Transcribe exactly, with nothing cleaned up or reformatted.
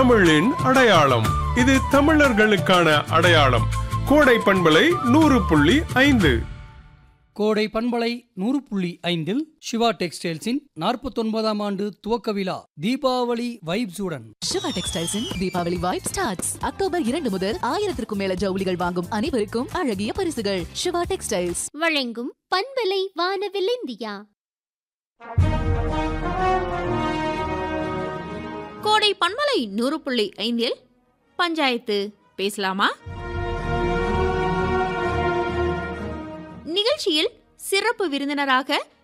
தமிழின் அடையாளம். இது தமிழர்களுக்கான அடையாளம். கோடை பண்பலை நூறு புள்ளி ஐந்து. கோடை பண்பலை நூறு புள்ளி ஐந்தில் சிவா டெக்ஸ்டைல்ஸின் நாற்பத்தி ஒன்பதாம் ஆண்டு துவக்க விழா தீபாவளி வைப்ஸுடன். சிவா டெக்ஸ்டைல்ஸின் தீபாவளி வைப் ஸ்டார்ட்ஸ் அக்டோபர் இரண்டு முதல் ஆயிரத்திற்கும் மேல ஜவுளிகள் வாங்கும் அனைவருக்கும் அழகிய பரிசுகள். சிவா டெக்ஸ்டைல்ஸ் வழங்கும் பண்பலை வானவில் இந்தியா. கோடை பண்பலை நூறு புள்ளி ஐந்தில் பஞ்சாயத்து பேசலாமா? நிகழ்ச்சியில் சிறப்பு விருந்தினராக